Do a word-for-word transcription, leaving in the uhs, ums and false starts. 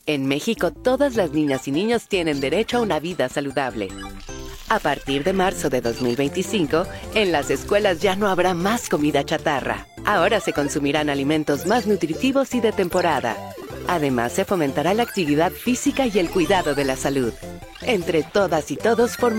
En México, todas las niñas y niños tienen derecho a una vida saludable. A partir de marzo de dos mil veinticinco, en las escuelas ya no habrá más comida chatarra. Ahora se consumirán alimentos más nutritivos y de temporada. Además, se fomentará la actividad física y el cuidado de la salud. Entre todas y todos formamos